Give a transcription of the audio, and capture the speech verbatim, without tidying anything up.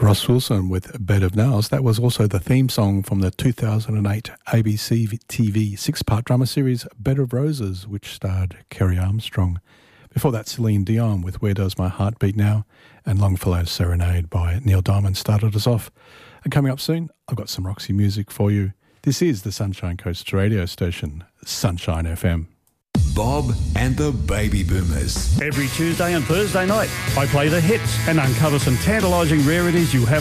Ross Wilson with Bed of Nails. That was also the theme song from the two thousand eight A B C T V six-part drama series Bed of Roses, which starred Kerry Armstrong. Before that, Celine Dion with Where Does My Heart Beat Now, and Longfellow's Serenade by Neil Diamond started us off. And coming up soon, I've got some Roxy music for you. This is the Sunshine Coast radio station, Sunshine F M. Bob and the Baby Boomers. Every Tuesday and Thursday night, I play the hits and uncover some tantalising rarities you haven't